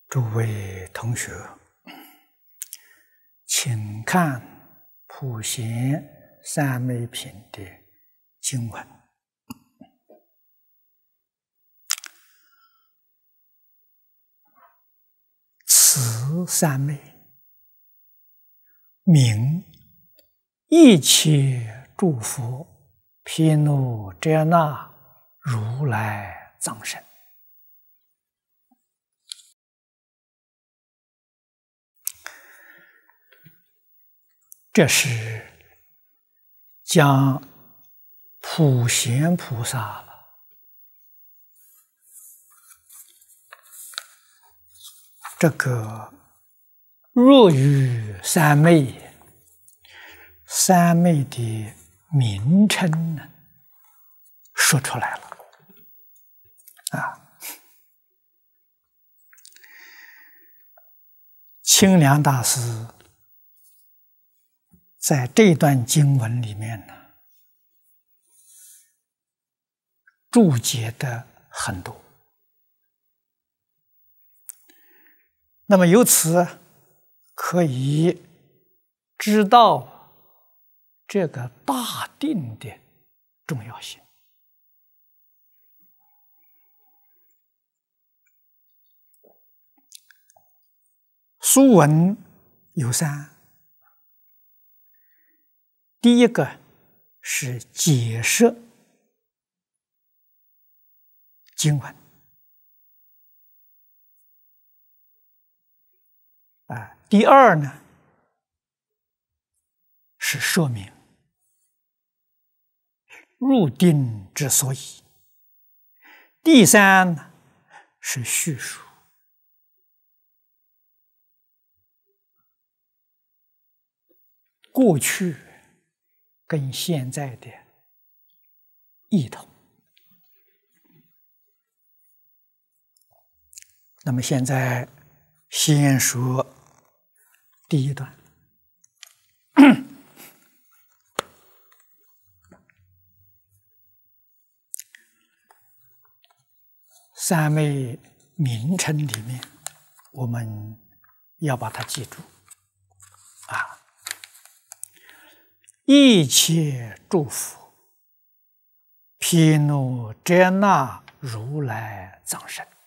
诸位同学，请看普贤三昧品的经文。此三昧名一切诸佛毗卢遮那如来藏身。这是将普贤菩萨这个入于三昧，三昧的名称呢说出来了清凉大师在这段经文里面呢，注解的很多。那么由此可以知道这个大定的重要性。书文有三，第一个是解释经文，第二呢是说明入定之所以，第三呢是叙述过去跟现在的异同。那么现在先说第一段。三昧名称里面，我们要把它记住一切诸佛毗卢遮那如来藏身。